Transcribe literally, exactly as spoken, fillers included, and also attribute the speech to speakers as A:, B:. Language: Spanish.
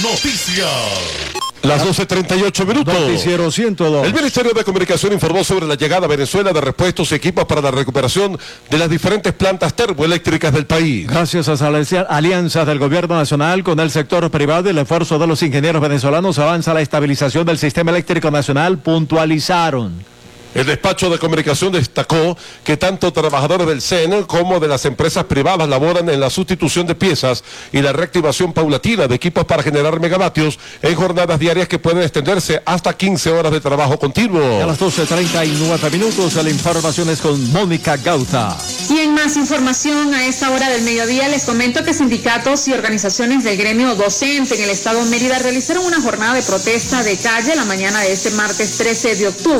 A: Noticias.
B: Las doce treinta y ocho minutos.
C: Noticiero ciento dos.
B: El Ministerio de Comunicación informó sobre la llegada a Venezuela de repuestos y equipos para la recuperación de las diferentes plantas termoeléctricas del país.
C: Gracias a las alianzas del Gobierno Nacional con el sector privado y el esfuerzo de los ingenieros venezolanos, avanza la estabilización del sistema eléctrico nacional, puntualizaron.
B: El despacho de comunicación destacó que tanto trabajadores del C E N como de las empresas privadas laboran en la sustitución de piezas y la reactivación paulatina de equipos para generar megavatios en jornadas diarias que pueden extenderse hasta quince horas de trabajo continuo.
C: A las doce treinta y nueve minutos, la información es con Mónica Gauta.
D: Y en más información, a esta hora del mediodía les comento que sindicatos y organizaciones del gremio docente en el estado de Mérida realizaron una jornada de protesta de calle la mañana de este martes trece de octubre.